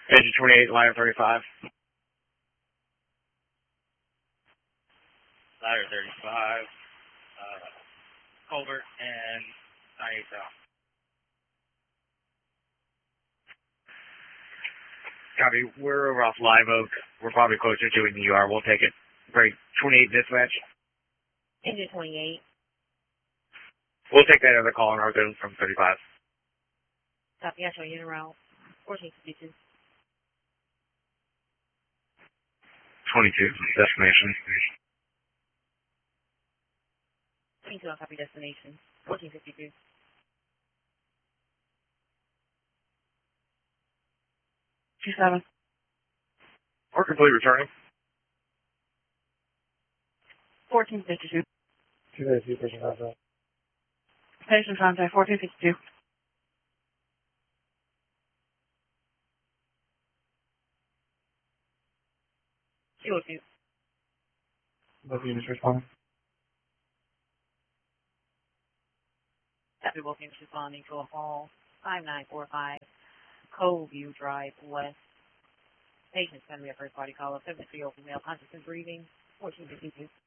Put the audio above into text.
Engine 28, ladder 35. Ladder 35, Colbert and 98 South. Copy. We're over off Live Oak. We're probably closer to it than you are. We'll take it. Break 28 dispatch. Engine 28. We'll take that other call on our zone from 35. Copy. Actual unit route 1452. 22, destination. 22, I'll copy destination. 1452. Two-7. We're complete returning. 1452. 252, patient contact. Patient contact 1452. CO2. Both units responding. Copy. Both units responding to a hall 5945 Coveview Drive West. Patient's going to be a first party caller. 73 open mail. Conscious and breathing. 1452.